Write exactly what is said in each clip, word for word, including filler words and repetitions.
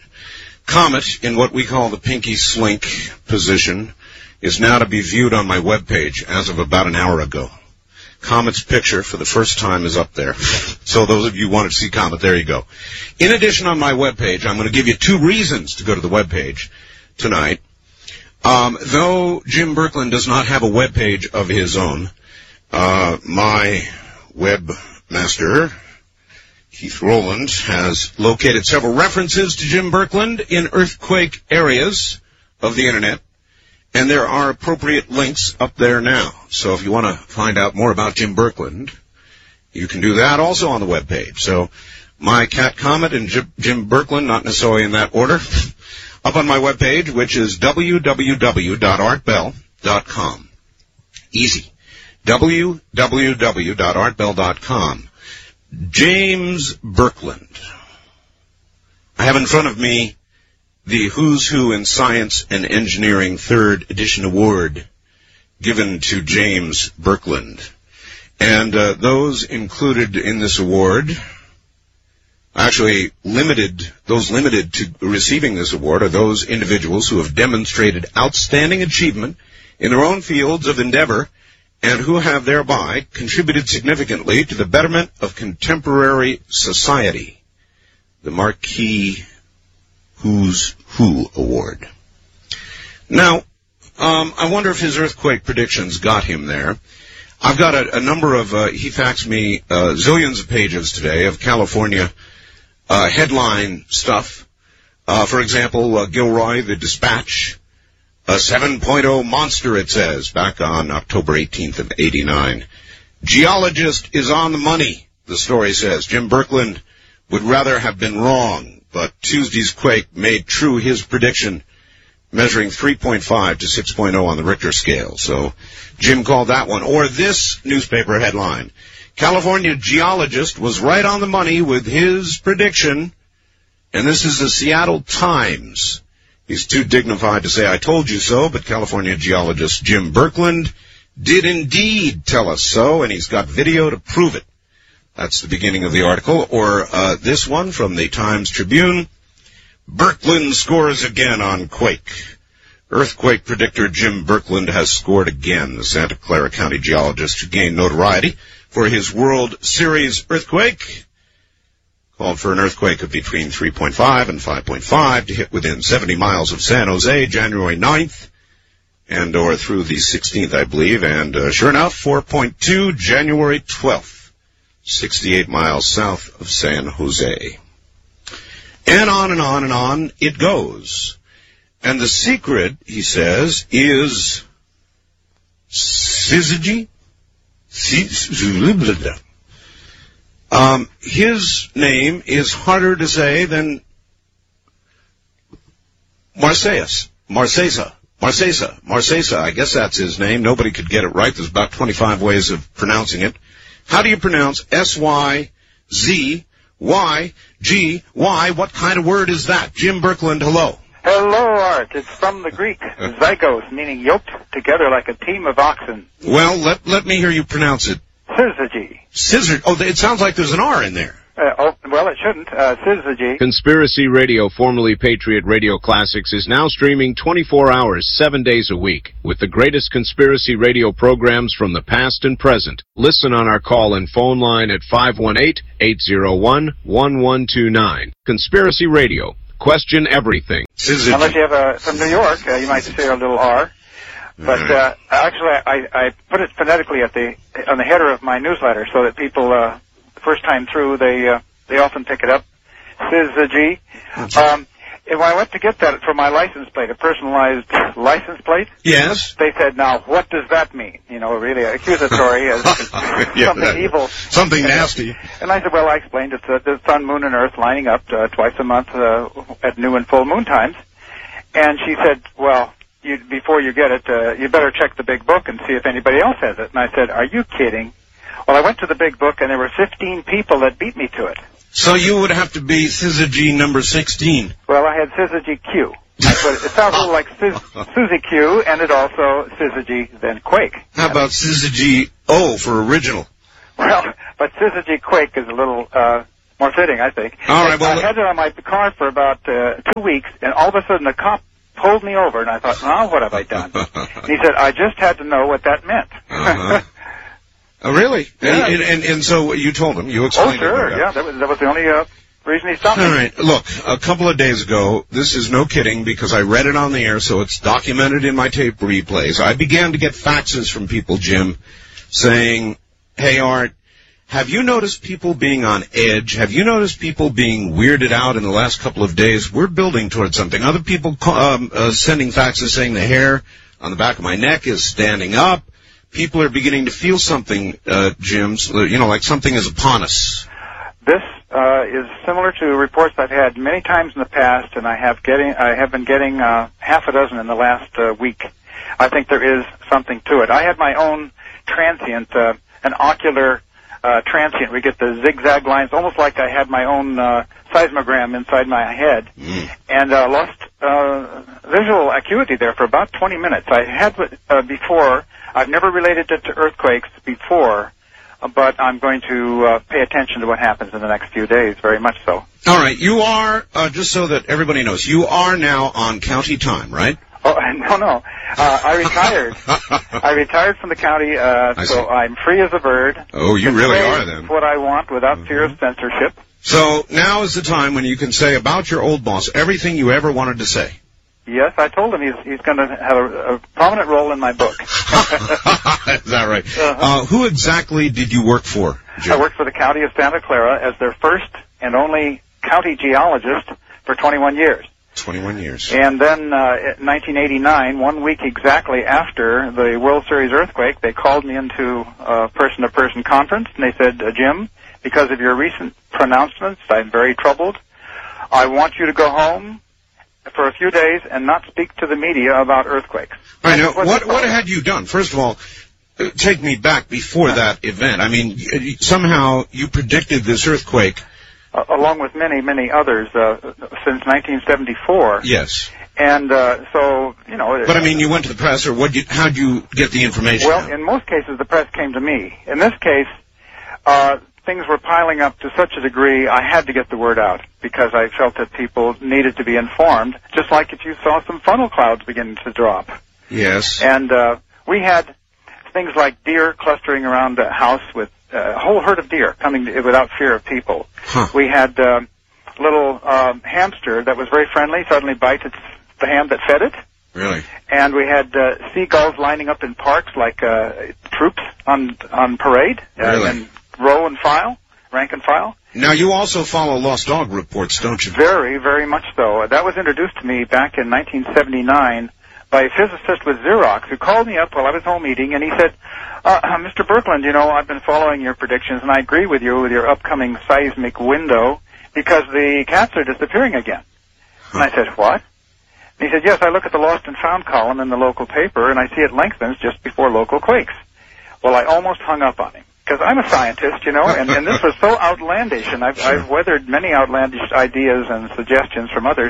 Comet, in what we call the pinky slink position, is now to be viewed on my webpage as of about an hour ago. Comet's picture, for the first time, is up there. So those of you who want to see Comet, there you go. In addition, on my webpage, I'm going to give you two reasons to go to the webpage tonight. Um, though Jim Berkland does not have a webpage of his own, uh, my webmaster, Keith Rowland, has located several references to Jim Berkland in earthquake areas of the Internet, and there are appropriate links up there now. So if you want to find out more about Jim Berkland, you can do that also on the webpage. So my cat Comet and Jim, Jim Berkland, not necessarily in that order, up on my webpage, which is w w w dot art bell dot com. Easy. w w w dot art bell dot com. James Berkland. I have in front of me the Who's Who in Science and Engineering third edition award given to James Berkland. And uh, those included in this award, actually limited, those limited to receiving this award are those individuals who have demonstrated outstanding achievement in their own fields of endeavor and who have thereby contributed significantly to the betterment of contemporary society. The Marquis Who's Who Award. Now, um, I wonder if his earthquake predictions got him there. I've got a, a number of, uh, he faxed me uh, zillions of pages today of California uh, headline stuff. Uh, for example, uh, Gilroy, the Dispatch, a seven point oh monster, it says, back on October eighteenth of eighty-nine. Geologist is on the money, the story says. Jim Berkland would rather have been wrong, but Tuesday's quake made true his prediction, measuring three point five to six point oh on the Richter scale. So Jim called that one. Or this newspaper headline, California geologist was right on the money with his prediction, and this is the Seattle Times. He's too dignified to say, I told you so, but California geologist Jim Berkland did indeed tell us so, and he's got video to prove it. That's the beginning of the article. Or uh, this one from the Times Tribune, Berkland scores again on quake. Earthquake predictor Jim Berkland has scored again. The Santa Clara County geologist who gained notoriety for his World Series earthquake called for an earthquake of between three point five and five point five to hit within seventy miles of San Jose January ninth and or through the sixteenth, I believe. And uh, sure enough, four point two January twelfth, sixty-eight miles south of San Jose. And on and on and on it goes. And the secret, he says, is syzygy. Um, his name is harder to say than Marseilles. Marseisa. Marseisa. Marseisa. I guess that's his name. Nobody could get it right. There's about twenty-five ways of pronouncing it. How do you pronounce S Y Z Y G Y? What kind of word is that? Jim Berkland, hello. Hello, Art. It's from the Greek, zygos, meaning yoked together like a team of oxen. Well, let let me hear you pronounce it. Syzygy. Scissor. Oh, it sounds like there's an R in there. Uh, oh, well, it shouldn't. Uh, Syzygy. Conspiracy Radio, formerly Patriot Radio Classics, is now streaming twenty-four hours, seven days a week, with the greatest conspiracy radio programs from the past and present. Listen on our call and phone line at five one eight, eight zero one, one one two nine. Conspiracy Radio. Question everything. Syzygy. Unless you have a, from New York, uh, you might say a little R. But uh, actually, I, I put it phonetically at the on the header of my newsletter so that people, uh, the first time through, they uh, they often pick it up. Syzygy. Um, and when I went to get that for my license plate, a personalized license plate, yes, they said, "Now, what does that mean?" You know, really accusatory, as yeah, something that, evil, something and, nasty. And I said, "Well, I explained it's uh, the sun, moon, and Earth lining up uh, twice a month uh, at new and full moon times." And she said, "Well, You, before you get it, uh, you better check the big book and see if anybody else has it." And I said, "Are you kidding?" Well, I went to the big book, and there were fifteen people that beat me to it. So you would have to be Syzygy number sixteen. Well, I had Syzygy Q. But it sounds a little like Syz- Suzy Q, and it also Syzygy, then Quake. How about Syzygy O for original? Well, but Syzygy Quake is a little uh, more fitting, I think. All right, well, I had it on my car for about uh, two weeks, and all of a sudden the cop pulled me over, and I thought, now what have I done? And he said, I just had to know what that meant. uh-huh. Oh, really? Yeah. And, and, and so you told him, you Oh, explained sure, it. yeah, that was, that was the only uh, reason he stopped me. All right, look, a couple of days ago, this is no kidding because I read it on the air, so it's documented in my tape replays. I began to get faxes from people, Jim, saying, hey, Art, have you noticed people being on edge? Have you noticed people being weirded out in the last couple of days? We're building towards something. Other people um, uh, sending faxes saying the hair on the back of my neck is standing up. People are beginning to feel something, uh, Jim, you know, like something is upon us. This uh, is similar to reports I've had many times in the past, and I have getting I have been getting uh, half a dozen in the last uh, week. I think there is something to it. I had my own transient, uh, an ocular uh, transient. We get the zigzag lines, almost like I had my own uh, seismogram inside my head, Mm. and uh, lost uh, visual acuity there for about twenty minutes. I had uh, before. I've never related it to earthquakes before, but I'm going to uh, pay attention to what happens in the next few days, very much so. All right, you are, uh, just so that everybody knows, you are now on county time, right? Oh, no, no. Uh, I retired. I retired from the county, uh, I so see. I'm free as a bird. Oh, you Can really say are then. what I want without Mm-hmm. fear of censorship. So now is the time when you can say about your old boss everything you ever wanted to say. Yes, I told him he's he's going to have a, a prominent role in my book. Is that right? Uh-huh. Uh, who exactly did you work for, Jim? I worked for the county of Santa Clara as their first and only county geologist for twenty-one years. twenty-one years. And then uh, in nineteen eighty-nine, one week exactly after the World Series earthquake, they called me into a person-to-person conference, and they said, uh, Jim, because of your recent pronouncements, I'm very troubled. I want you to go home for a few days and not speak to the media about earthquakes. All right, now, What's what, the what problem? had you done? First of all, uh, take me back before that event. I mean, y- y- somehow you predicted this earthquake. Uh, along with many, many others uh, since nineteen seventy-four. Yes. And uh, so, you know... But, I mean, you went to the press, or what? You, how'd you get the information Well, out? in most cases, the press came to me. In this case, uh, things were piling up to such a degree, I had to get the word out because I felt that people needed to be informed, just like if you saw some funnel clouds beginning to drop. Yes. And uh, we had things like deer clustering around a house with uh, a whole herd of deer coming to, without fear of people. Huh. We had uh, a little um, hamster that was very friendly suddenly bite its, the hand that fed it. Really? And we had uh, seagulls lining up in parks like uh, troops on on parade, uh, Really? and row and file, rank and file. Now, you also follow lost dog reports, don't you? Very, very much so. That was introduced to me back in nineteen seventy-nine by a physicist with Xerox who called me up while I was home eating, and he said, uh, Mister Birkeland, you know, I've been following your predictions, and I agree with you with your upcoming seismic window because the cats are disappearing again. Huh. And I said, what? And he said, yes, I look at the lost and found column in the local paper, and I see it lengthens just before local quakes. Well, I almost hung up on him. Because I'm a scientist, you know, and, and this was so outlandish, and I've, I've weathered many outlandish ideas and suggestions from others.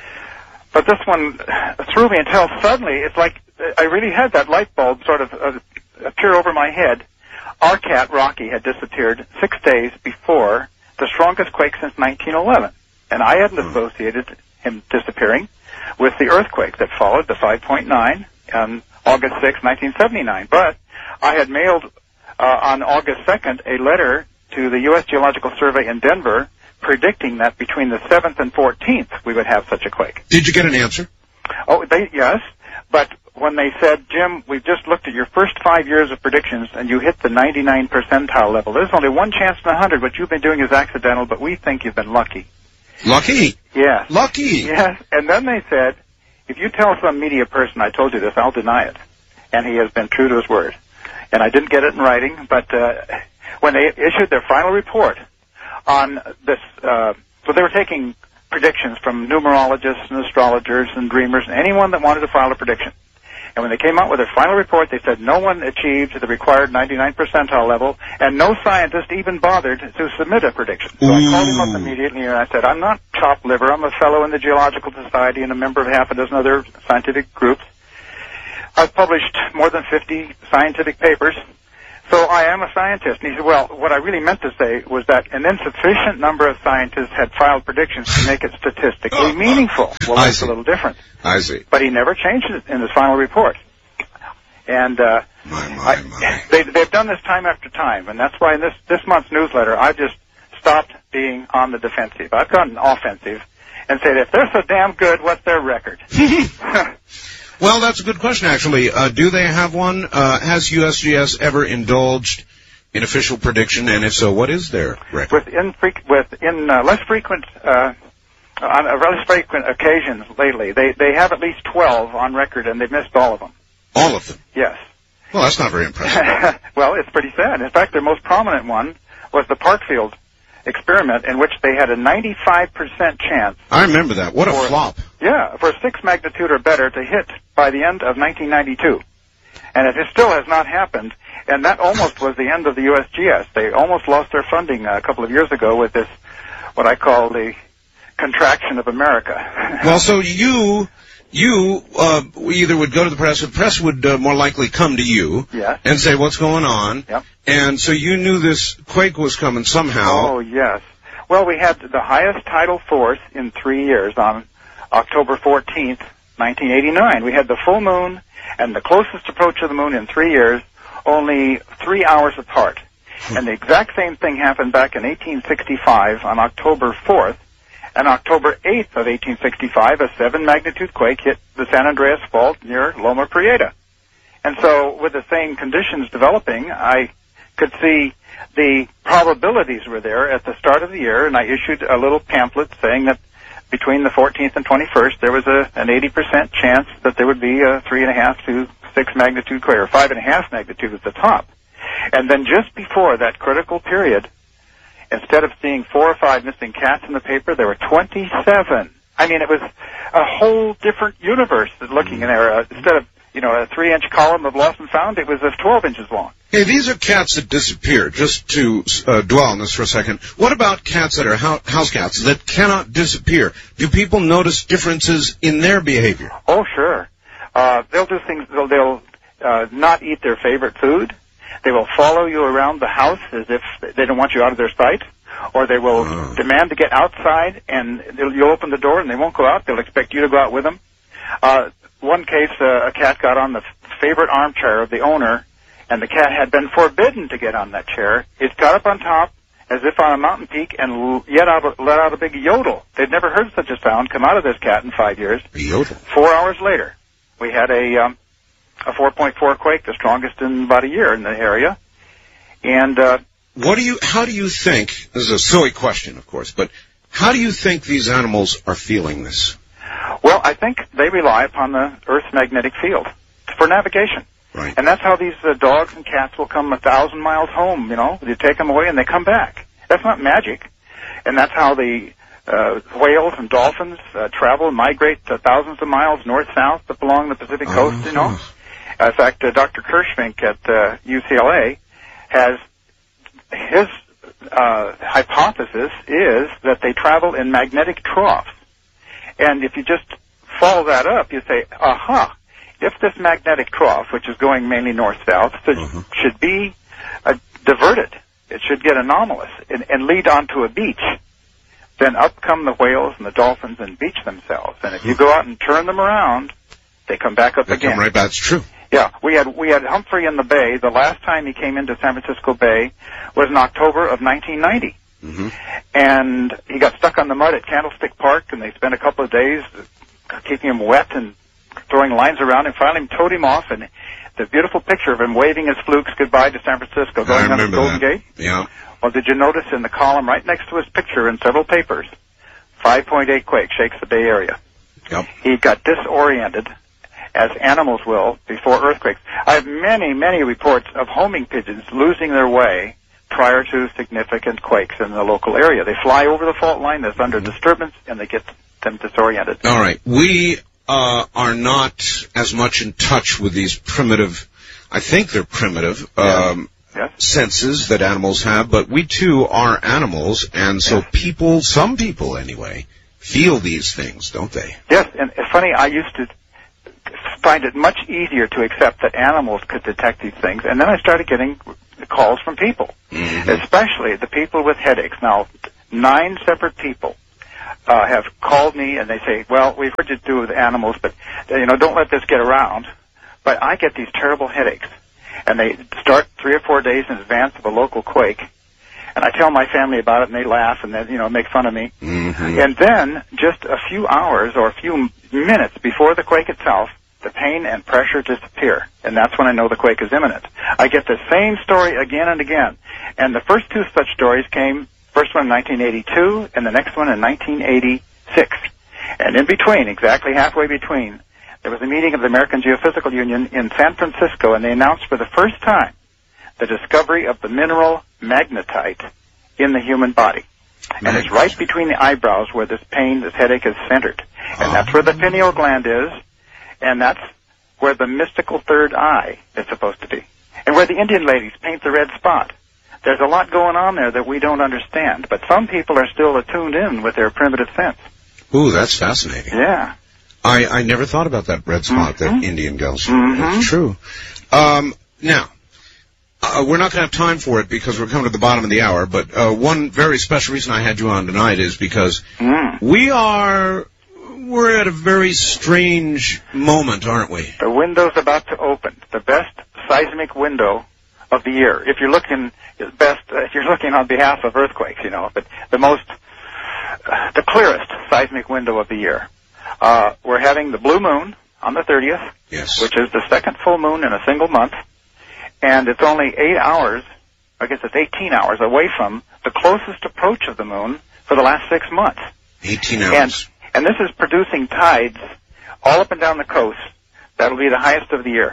But this one threw me until suddenly, it's like I really had that light bulb sort of uh, appear over my head. Our cat, Rocky, had disappeared six days before the strongest quake since nineteen eleven. And I hadn't associated him disappearing with the earthquake that followed, the five point nine, on August sixth, nineteen seventy-nine. But I had mailed uh, on August second a letter to the U S Geological Survey in Denver predicting that between the seventh and fourteenth we would have such a quake. Did you get an answer? Oh, they, yes, but when they said, Jim, we've just looked at your first five years of predictions and you hit the ninety-nine percentile level. There's only one chance in a hundred. What you've been doing is accidental, but we think you've been lucky. Lucky. Yes. Lucky. Yes, and then they said, if you tell some media person I told you this, I'll deny it. And he has been true to his word. And I didn't get it in writing, but uh, when they issued their final report on this, uh, so they were taking predictions from numerologists and astrologers and dreamers and anyone that wanted to file a prediction. And when they came out with their final report, they said no one achieved the required ninety-nine percentile level, and no scientist even bothered to submit a prediction. So I called him up immediately, and I said, I'm not chopped liver. I'm a fellow in the Geological Society and a member of half a dozen other scientific groups. I've published more than fifty scientific papers, So I am a scientist. And he said, well, what I really meant to say was that an insufficient number of scientists had filed predictions to make it statistically meaningful. Well, I that's see. a little different. I see. But he never changed it in his final report. And uh, My, my, I, my. They, they've done this time after time, and that's why in this, this month's newsletter, I've just stopped being on the defensive. I've gotten offensive and said, if they're so damn good, what's their record? Well, that's a good question, actually. Uh, do they have one? Uh, has U S G S ever indulged in official prediction, and if so, what is their record? With in, with in uh, less frequent, uh, on uh, less frequent occasions lately, they they have at least twelve on record, and they've missed all of them. All of them? Yes. Well, that's not very impressive. Well, it's pretty sad. In fact, their most prominent one was the Parkfield experiment, in which they had a ninety-five percent chance. I remember that. What a for, flop. Yeah, for six magnitude or better to hit by the end of nineteen ninety-two. And it still has not happened, and that almost was the end of the U S G S. They almost lost their funding a couple of years ago with this, what I call the contraction of America. Well, so you... You uh, either would go to the press, or the press would uh, more likely come to you Yes. and say, what's going on? Yep. And so you knew this quake was coming somehow. Oh, yes. Well, we had the highest tidal force in three years on October fourteenth, nineteen eighty-nine. We had the full moon and the closest approach to the moon in three years, only three hours apart. And the exact same thing happened back in eighteen sixty-five on October fourth. And October eighth of eighteen sixty-five, a seven magnitude quake hit the San Andreas Fault near Loma Prieta. And so with the same conditions developing, I could see the probabilities were there at the start of the year, and I issued a little pamphlet saying that between the fourteenth and twenty-first, there was a, an eighty percent chance that there would be a three and a half to six magnitude quake, or five and a half magnitude at the top. And then just before that critical period, instead of seeing four or five missing cats in the paper, there were twenty-seven. I mean, it was a whole different universe looking in there. Uh, instead of, you know, a three-inch column of lost and found, it was uh, twelve inches long. Hey, these are cats that disappear. Just to uh, dwell on this for a second, what about cats that are ho- house cats that cannot disappear? Do people notice differences in their behavior? Oh, sure. Uh, they'll do things, they'll, they'll uh, not eat their favorite food. They will follow you around the house as if they don't want you out of their sight, or they will oh. demand to get outside, and you'll open the door and they won't go out. They'll expect you to go out with them. Uh, one case, uh, a cat got on the favorite armchair of the owner, and the cat had been forbidden to get on that chair. It got up on top, as if on a mountain peak, and yet out, let out a big yodel. They'd never heard such a sound come out of this cat in five years. A yodel? Four hours later, we had a... Um, a four point four quake, the strongest in about a year in the area. And uh, what do you? How do you think? This is a silly question, of course, but how do you think these animals are feeling this? Well, I think they rely upon the Earth's magnetic field for navigation. Right. And that's how these uh, dogs and cats will come a thousand miles home. You know, you take them away and they come back. That's not magic. And that's how the uh, whales and dolphins uh, travel and migrate uh, thousands of miles north-south up along the Pacific coast. Uh-huh. You know. In fact, uh, Doctor Kirschvink at uh, U C L A has his uh, hypothesis is that they travel in magnetic troughs. And if you just follow that up, you say, aha, if this magnetic trough, which is going mainly north-south, should, uh-huh. should be uh, diverted, it should get anomalous and, and lead onto a beach, then up come the whales and the dolphins and beach themselves. And if you go out and turn them around, they come back up they again. Come right back. That's true. Yeah, we had we had Humphrey in the Bay. The last time he came into San Francisco Bay was in October of nineteen ninety. Mm-hmm. And he got stuck on the mud at Candlestick Park, and they spent a couple of days keeping him wet and throwing lines around him. Finally towed him off, and the beautiful picture of him waving his flukes goodbye to San Francisco going I on the Golden that. Gate. Yeah. Well, did you notice in the column right next to his picture in several papers, five point eight quake shakes the Bay Area. Yep. He got disoriented, as animals will, before earthquakes. I have many, many reports of homing pigeons losing their way prior to significant quakes in the local area. They fly over the fault line that's under disturbance, and they get them disoriented. All right. We uh, are not as much in touch with these primitive, I think they're primitive, um, yes. senses that animals have, but we too are animals, and so yes. people, some people anyway, feel these things, don't they? Yes, and it's funny, I used to find it much easier to accept that animals could detect these things. And then I started getting calls from people, mm-hmm. especially the people with headaches. Now, nine separate people uh, have called me, and they say, well, we've heard you do with animals, but, you know, don't let this get around. But I get these terrible headaches, and they start three or four days in advance of a local quake. And I tell my family about it, and they laugh and they, you know, make fun of me. Mm-hmm. And then, just a few hours or a few minutes before the quake itself, the pain and pressure disappear. And that's when I know the quake is imminent. I get the same story again and again. And the first two such stories came, first one in nineteen eighty-two, and the next one in nineteen eighty-six. And in between, exactly halfway between, there was a meeting of the American Geophysical Union in San Francisco, and they announced for the first time the discovery of the mineral magnetite in the human body. And it's right between the eyebrows where this pain, this headache is centered. And that's where the pineal gland is, and that's where the mystical third eye is supposed to be, and where the Indian ladies paint the red spot. There's a lot going on there that we don't understand, but some people are still attuned in with their primitive sense. Ooh, that's fascinating. Yeah. I, I never thought about that red spot mm-hmm. that Indian girls. Mm-hmm. It's true. Um, now, Uh, we're not going to have time for it because we're coming to the bottom of the hour, but uh, one very special reason I had you on tonight is because mm. we are, we're at a very strange moment, aren't we? The window's about to open. The best seismic window of the year. If you're looking, best, uh, if you're looking on behalf of earthquakes, you know, but the most, uh, the clearest seismic window of the year. Uh, we're having the blue moon on the thirtieth, yes, which is the second full moon in a single month. And it's only eight hours, I guess it's eighteen hours away from the closest approach of the moon for the last six months. eighteen hours. And, and this is producing tides all up and down the coast. That'll be the highest of the year.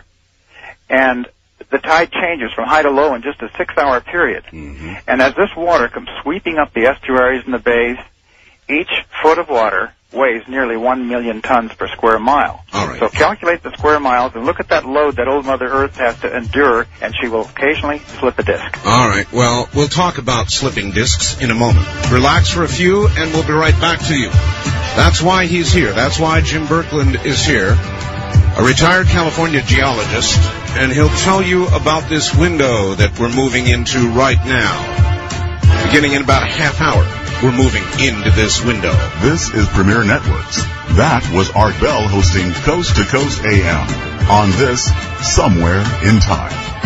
And the tide changes from high to low in just a six-hour period. Mm-hmm. And as this water comes sweeping up the estuaries and the bays, each foot of water weighs nearly one million tons per square mile. All right. So calculate the square miles and look at that load that old Mother Earth has to endure, and she will occasionally slip a disc. All right. Well, we'll talk about slipping discs in a moment. Relax for a few, and we'll be right back to you. That's why he's here. That's why Jim Birkeland is here, a retired California geologist, and he'll tell you about this window that we're moving into right now. Beginning in about a half hour, we're moving into this window. This is Premier Networks. That was Art Bell hosting Coast to Coast A M on this Somewhere in Time.